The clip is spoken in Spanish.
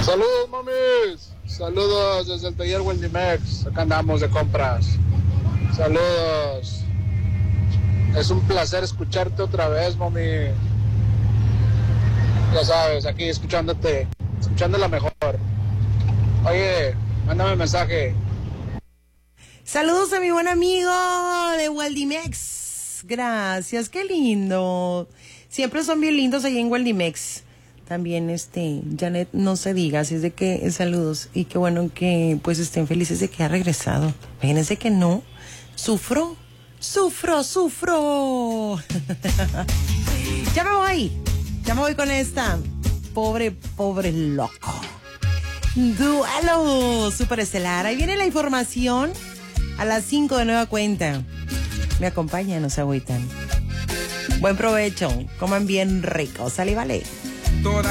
Saludos, mamis. Saludos desde el taller Wendymex. Acá andamos de compras. Saludos. Es un placer escucharte otra vez, mami. Ya sabes, aquí escuchándote, escuchándola mejor. Oye, mándame un mensaje. Saludos a mi buen amigo de Wendymex. Gracias, qué lindo. Siempre son bien lindos ahí en Wendymex. También Janet no se diga, así es de que saludos y qué bueno que pues estén felices de que ha regresado. Imagínense que no, sufro. Ya me voy con esta. Pobre loco. Duelo superestelar. Ahí viene la información a las 5 de nueva cuenta. Me acompañan, no se agüitan. Buen provecho, coman bien rico, sale y vale.